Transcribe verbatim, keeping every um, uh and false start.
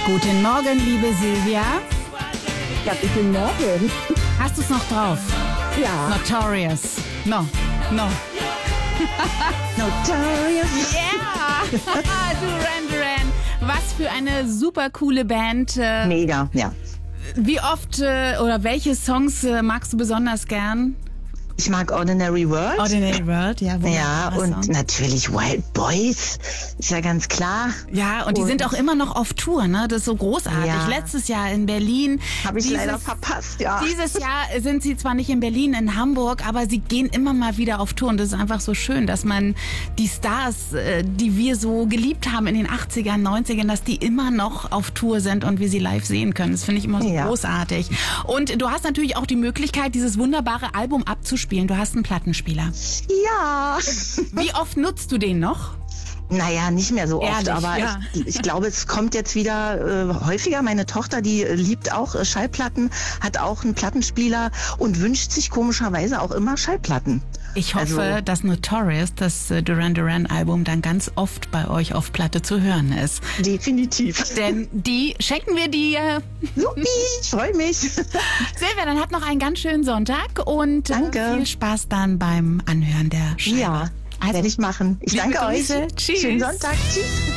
Guten Morgen, liebe Silvia. Ja, guten Morgen. Hast du es noch drauf? Ja. Notorious. No, no. Notorious. Yeah! Duran Duran. Was für eine super coole Band. Äh, Mega, ja. Wie oft äh, oder welche Songs äh, magst du besonders gern? Ich mag Ordinary World. Ordinary World, ja. Ja, und Song. natürlich Wild Boys, ist ja ganz klar. Ja, und die Und- sind auch immer noch auf Tour, ne? Das ist so großartig. Ja. Letztes Jahr in Berlin. Habe ich Dieses- leider verpasst, ja. Dieses Jahr sind sie zwar nicht in Berlin, in Hamburg, aber sie gehen immer mal wieder auf Tour. Und das ist einfach so schön, dass man die Stars, äh, die wir so geliebt haben in den achtzigern, neunzigern, dass die immer noch auf Tour sind und wir sie live sehen können. Das finde ich immer so Ja. großartig. Und du hast natürlich auch die Möglichkeit, dieses wunderbare Album abzuspielen. Du hast einen Plattenspieler. Ja. Wie oft nutzt du den noch? Naja, nicht mehr so oft, Ehrlich, aber ja. ich, ich glaube, es kommt jetzt wieder äh, häufiger. Meine Tochter, die äh, liebt auch äh, Schallplatten, hat auch einen Plattenspieler und wünscht sich komischerweise auch immer Schallplatten. Ich hoffe, Also- dass Notorious, das äh, Duran Duran Album, dann ganz oft bei euch auf Platte zu hören ist. Definitiv. Denn die schenken wir dir. Supi, ich freue mich. Silvia, dann habt noch einen ganz schönen Sonntag und äh, Danke. viel Spaß dann beim Anhören der Scheibe. Ja, Also, werde ich machen. Ich liebe danke Grüße. euch. Tschüss. Schönen Sonntag. Tschüss.